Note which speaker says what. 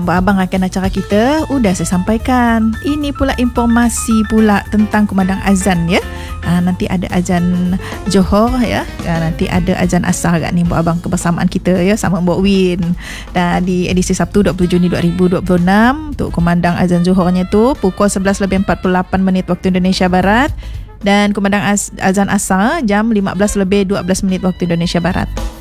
Speaker 1: Buat Abang akan acara kita sudah saya sampaikan. Ini pula informasi pula tentang kumandang azan ya. Nanti ada azan Johor ya. Nanti ada azan asar kat ni Buat Abang kebersamaan kita ya sama Mbok Win. Dan di edisi Sabtu 20 Juni 2026 untuk kumandang azan Johornya tu pukul 11:48 waktu Indonesia Barat. Dan kumandang azan asar jam 15:12 waktu Indonesia Barat.